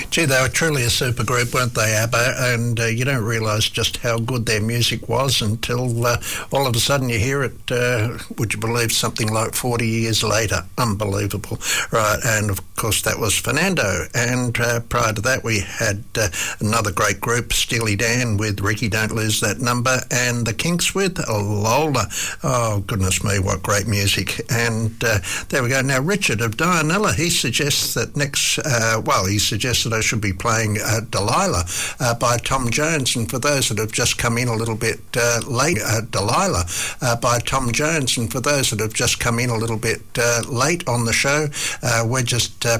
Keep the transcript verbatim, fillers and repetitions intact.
Gee, they were truly a super group, weren't they, ABBA? And uh, you don't realise just how good their music was until uh, all of a sudden you hear it, uh, would you believe, something like forty years later. Unbelievable. Right, and of course that was Fernando. And uh, prior to that we had uh, another great group, Steely Dan with Ricky Don't Lose That Number, and the Kinks with Lola. Oh, goodness me, what great music. And uh, there we go. Now, Richard of Dianella, he suggests that next, uh, well, he suggests that I should be playing uh, Delilah uh, by Tom Jones. And for those that have just come in a little bit uh, late, uh, Delilah uh, by Tom Jones. And for those that have just come in a little bit uh, late on the show, uh, we're just uh,